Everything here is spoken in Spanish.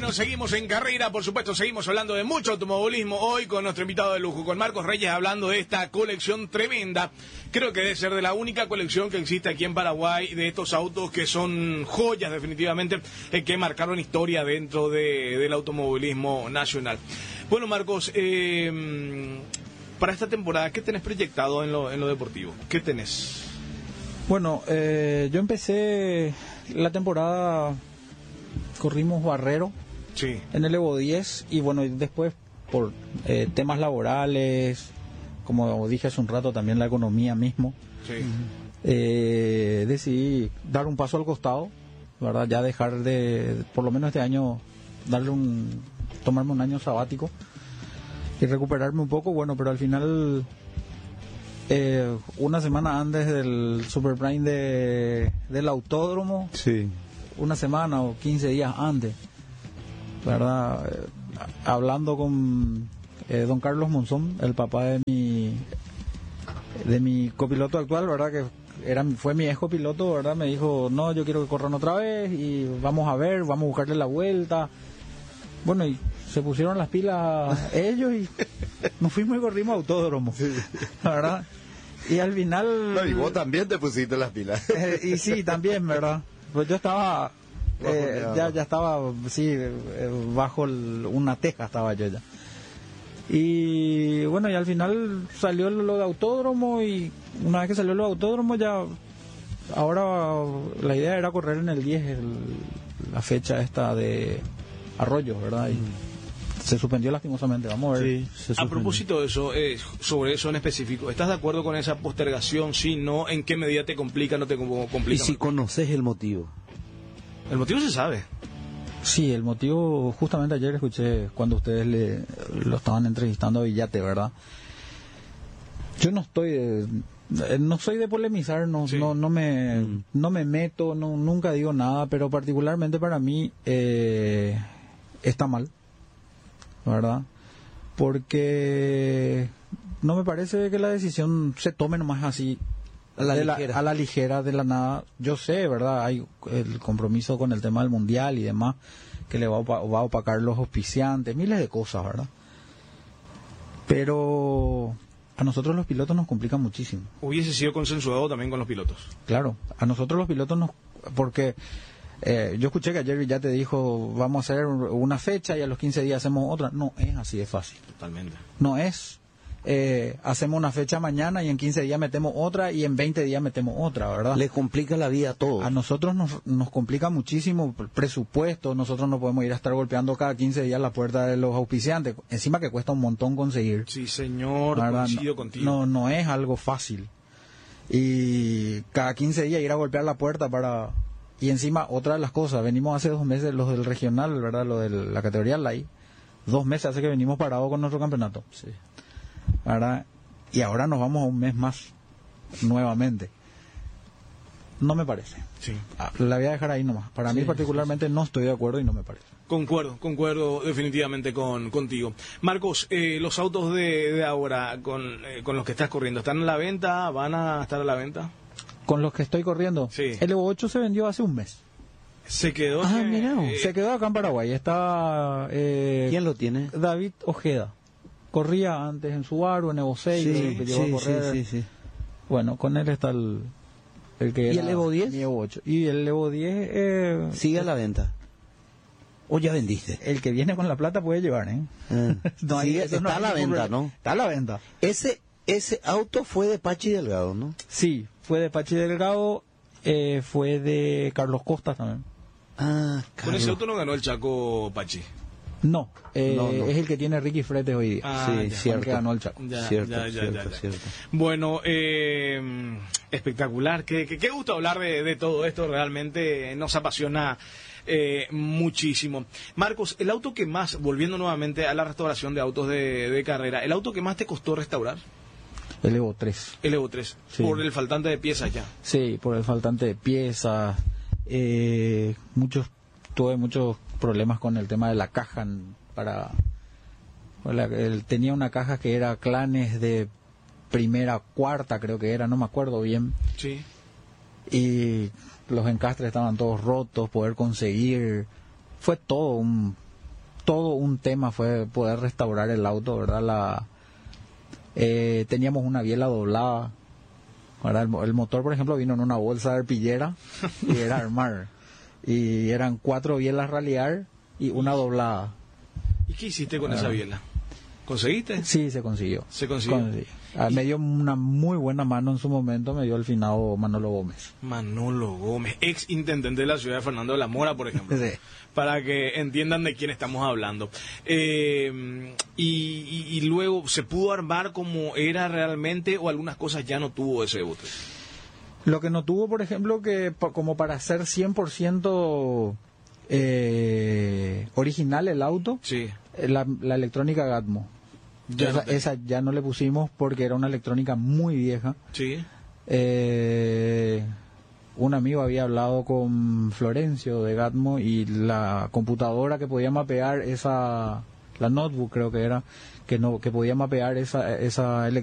Bueno, seguimos en carrera, por supuesto, seguimos hablando de mucho automovilismo hoy con nuestro invitado de lujo, con Marcos Reyes, hablando de esta colección tremenda. Creo que debe ser de la única colección que existe aquí en Paraguay de estos autos que son joyas definitivamente, que marcaron historia dentro del automovilismo nacional. Bueno, Marcos, para esta temporada, ¿qué tenés proyectado en lo deportivo? ¿Qué tenés? Bueno, yo empecé la temporada, corrimos Barrero, sí, en el Evo 10 y bueno, después por temas laborales, como dije hace un rato, también la economía mismo, sí. Decidí dar un paso al costado, ¿verdad? Ya dejar de, por lo menos este año, tomarme un año sabático y recuperarme un poco, bueno, pero al final, una semana antes del Super Prime del autódromo, sí, una semana o 15 días antes, ¿verdad? Hablando con don Carlos Monzón, el papá de mi copiloto actual, ¿verdad? Que fue mi ex copiloto, ¿verdad? Me dijo, no, yo quiero que corran otra vez y vamos a ver, vamos a buscarle la vuelta. Bueno, y se pusieron las pilas ellos y nos fuimos y corrimos autódromo, ¿verdad? Y al final... No, y vos también te pusiste las pilas. Y sí, también, ¿verdad? Pues yo estaba... ya estaba, sí, bajo una teja estaba yo ya. Y bueno, y al final salió lo de autódromo y una vez que salió lo de autódromo ya... Ahora la idea era correr en el 10, la fecha esta de Arroyo, ¿verdad? Y se suspendió lastimosamente, vamos a ver. Sí, a propósito de eso, sobre eso en específico, ¿estás de acuerdo con esa postergación? Sí, no, ¿en qué medida te complica, no te complica? Y si conoces el motivo. El motivo se sabe. Sí, el motivo, justamente ayer escuché cuando ustedes lo estaban entrevistando a Villate, ¿verdad? Yo no soy de polemizar, sí. no me meto, nunca digo nada, pero particularmente para mí está mal, ¿verdad? Porque no me parece que la decisión se tome nomás así a la ligera, de la nada. Yo sé, ¿verdad? Hay el compromiso con el tema del mundial y demás, que le va a opacar los auspiciantes, miles de cosas, ¿verdad? Pero a nosotros los pilotos nos complica muchísimo. Hubiese sido consensuado también con los pilotos. Claro, a nosotros los pilotos porque yo escuché que ayer ya te dijo, vamos a hacer una fecha y a los 15 días hacemos otra. No es así de fácil. Totalmente. No es, hacemos una fecha mañana y en 15 días metemos otra y en 20 días metemos otra, ¿verdad? Le complica la vida a todos. A nosotros nos complica muchísimo el presupuesto. Nosotros no podemos ir a estar golpeando cada 15 días la puerta de los auspiciantes. Encima que cuesta un montón conseguir. Sí, señor, coincido contigo. No es algo fácil. Y cada 15 días ir a golpear la puerta para... Y encima, otra de las cosas, venimos hace 2 meses los del regional, ¿verdad? Lo de la categoría LAI. 2 meses hace que venimos parados con nuestro campeonato. Sí. ¿Verdad? Y ahora nos vamos a un mes más nuevamente. No me parece. Sí. La voy a dejar ahí nomás. Para mí particularmente no estoy de acuerdo y no me parece. Concuerdo definitivamente contigo. Marcos, los autos de ahora con los que estás corriendo, ¿están a la venta? ¿Van a estar a la venta? Con los que estoy corriendo. Sí. El Evo 8 se vendió hace un mes. Se quedó. Se quedó acá en Paraguay. Está. ¿Quién lo tiene? David Ojeda. Corría antes en Subaru, en Evo 6, que llegó a correr. Sí. Bueno, con él está el que ¿Y el Evo 10? Mi Evo 8. Y el Evo 10 sigue a la venta. ¿O ya vendiste? El que viene con la plata puede llevar, ¿eh? No, está a la venta, ¿no? Está a la venta. Ese auto fue de Pachi Delgado, ¿no? Sí, fue de Pachi Delgado, fue de Carlos Costa también. Con ese auto no ganó el Chaco Pachi. No, no. Es el que tiene Ricky Fretes hoy día. Sí, cierto. Que ganó el Chaco. Cierto. Bueno, espectacular. Qué gusto hablar de todo esto. Realmente nos apasiona muchísimo. Marcos, el auto que más, volviendo nuevamente a la restauración de autos de carrera, el auto que más te costó restaurar. El Evo 3. El Evo 3, sí. Por el faltante de piezas ya. Sí, por el faltante de piezas. Tuve muchos problemas con el tema de la caja. Él tenía una caja que era Clanes de primera, cuarta, creo que era, no me acuerdo bien. Sí. Y los encastres estaban todos rotos, poder conseguir... Fue todo un todo un tema fue poder restaurar el auto, ¿verdad? Teníamos una biela doblada, ¿verdad? El motor, por ejemplo, vino en una bolsa de arpillera y era armar. Y eran 4 bielas ralear y una doblada. ¿Y qué hiciste con esa biela? ¿Conseguiste? Sí, se consiguió. ¿Se consiguió? Me dio una muy buena mano en su momento, me dio el finado Manolo Gómez. Manolo Gómez, ex intendente de la ciudad de Fernando de la Mora, por ejemplo. Sí. Para que entiendan de quién estamos hablando. Y luego, ¿se pudo armar como era realmente o algunas cosas ya no tuvo ese bote? Lo que no tuvo, por ejemplo, que como para ser 100% original el auto, sí, la electrónica Gatmo. Esa ya no le pusimos porque era una electrónica muy vieja. Sí. Un amigo había hablado con Florencio de Gatmo y la computadora que podía mapear la notebook creo que era, que podía mapear esa